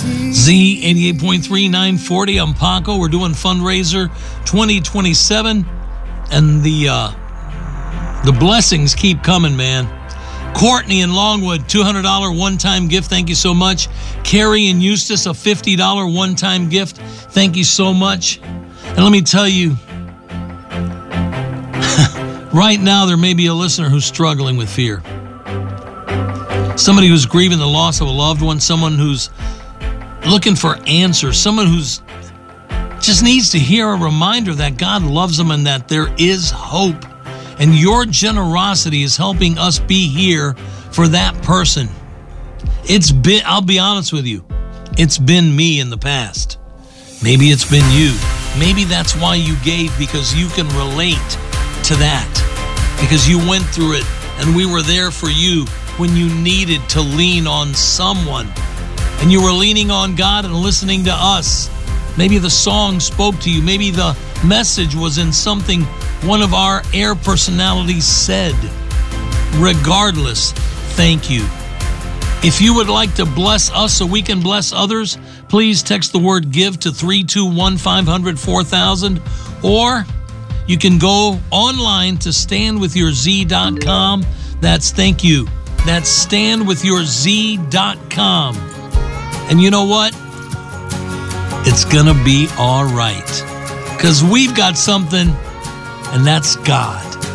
Z 88.3 940. I'm Paco. We're doing fundraiser 2027, and the blessings keep coming, man. Courtney in Longwood, $200 one-time gift. Thank you so much. Carrie and Eustis, a $50 one-time gift. Thank you so much. And let me tell you, right now there may be a listener who's struggling with fear. Somebody who's grieving the loss of a loved one, someone who's looking for answers, someone who's just needs to hear a reminder that God loves them and that there is hope. And your generosity is helping us be here for that person. I'll be honest with you, it's been me in the past. Maybe it's been you. Maybe that's why you gave, because you can relate to that. Because you went through it and we were there for you when you needed to lean on someone. And you were leaning on God and listening to us. Maybe the song spoke to you. Maybe the message was in something one of our air personalities said. Regardless, thank you. If you would like to bless us so we can bless others, please text the word GIVE to 321-500-4000, or you can go online to standwithyourz.com. That's thank you. That's standwithyourz.com. And you know what? It's gonna be all right. Because we've got something, and that's God.